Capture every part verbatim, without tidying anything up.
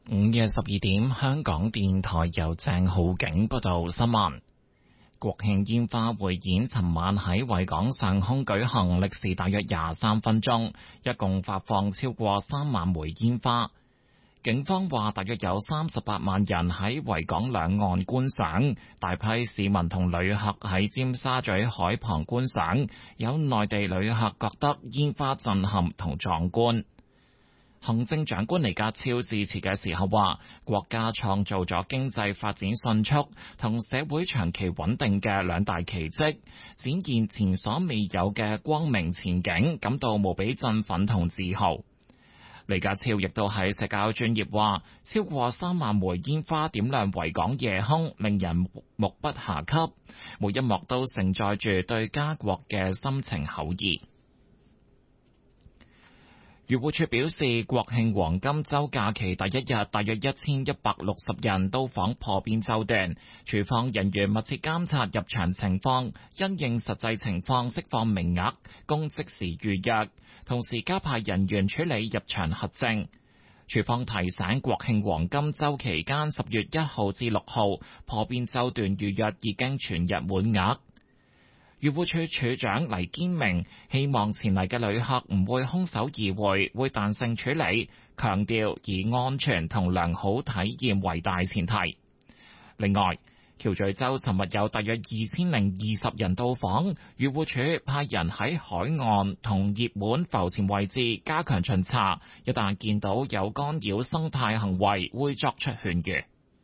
午夜十二點，香港電台由鄭浩景報道新聞。國慶煙花匯演尋晚喺維港上空舉行，歷時大約廿三分鐘，一共發放超過三萬枚煙花。警方話，大約有三十八萬人喺維港兩岸觀賞，大批市民同旅客喺尖沙咀海旁觀賞，有內地旅客覺得煙花震撼同壯觀。行政長官李家超致辭嘅時候話，國家創造咗經濟發展迅速同社會長期穩定嘅兩大奇蹟，展現前所未有嘅光明前景，感到無比振奮同自豪。李家超亦都喺社交專頁話，超過三萬枚煙花點亮維港夜空，令人目不暇給，每一幕都承載住對家國嘅深情厚意。漁護署表示，國慶黃金週假期第一日，大約一千一百六十人到訪破邊洲段，署方人員密切監察入場情況，因應實際情況釋放名額，供即時預約，同時加派人員處理入場核證。署方提醒，國慶黃金週期間十月一號至六號破邊洲段預約已經全日滿額。漁護署署長黎堅明希望前嚟嘅旅客唔會空手而回，會彈性處理，強調以安全同良好體驗為大前提。另外，橋咀洲尋日有大約二千零二十人到訪，漁護署派人喺海岸同熱門浮潛位置加強巡查，一旦見到有干擾生態行為，會作出勸喻。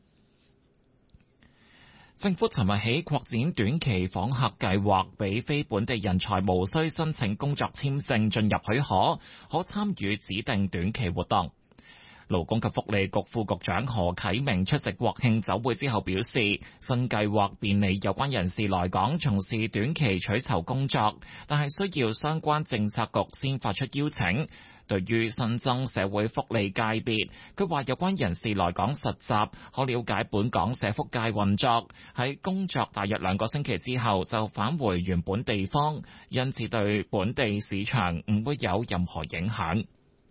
政府尋日起擴展短期訪客計劃，俾非本地人才無需申請工作簽證進入許可，可參與指定短期活動。勞工及福利局副局長何啟明出席國慶酒會之後表示，新計劃便利有關人士來港從事短期取酬工作，但係需要相關政策局先發出邀請。對於新增社會福利界別，佢話有關人士來港實習，可了解本港社福界運作，喺工作大約兩個星期之後就返回原本地方，因此對本地市場唔會有任何影響。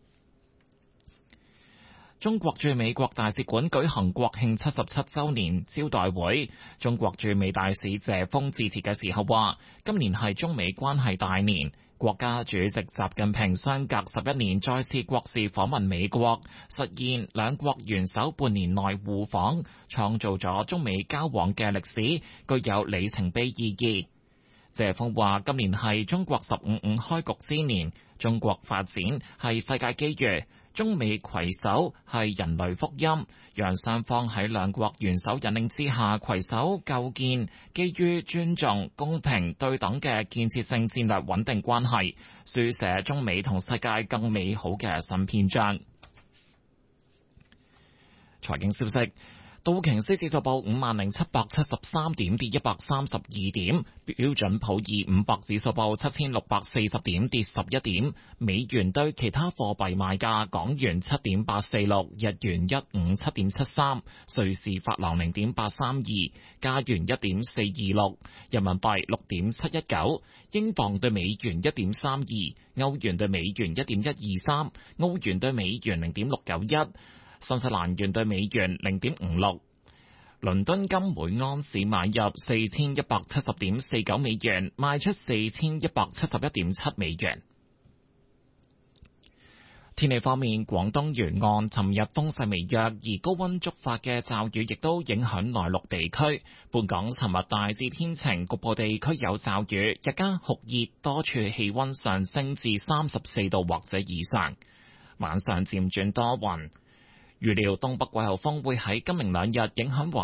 中國駐美國大使館舉行國慶七十七週年招待會，中國駐美大使謝鋒致辭嘅時候話，今年係中美關係大年。國家主席習近平相隔十一年再次國事訪問美國，實現兩國元首半年內互訪，創造咗中美交往嘅歷史，具有里程碑意義。謝鋒話：今年係中國十五五開局之年，中國發展係世界機遇，中美攜手係人類福音，讓雙方喺兩國元首引領之下攜手構建基於尊重、公平、對等嘅建設性戰略穩定關係，書寫中美同世界更美好嘅新篇章。財經消息。道瓊斯指數報五萬零七百七十三點，跌一百三十二點。標準普爾五百指數報七千六百四十點，跌十一點。美元對其他貨幣賣價：港元七點八四六，日元一五七點七三，瑞士法郎零點八三二，加元一點四二六，人民幣六點七一九，英鎊對美元一點三二，歐元對美元一點一二三，澳元對美元零點六九一。新西蘭元對美元零點五六，倫敦金每盎司買入四千一百七十點四九美元，賣出四千一百七十一點七美元。天氣方面，廣東沿岸尋日風勢微弱，而高溫觸發嘅驟雨亦都影響內陸地區。本港尋日大致天晴，局部地區有驟雨，日間酷熱，多處氣溫上升至三十四度或者以上。晚上漸轉多雲。預料東北季候風會喺今明兩日影響華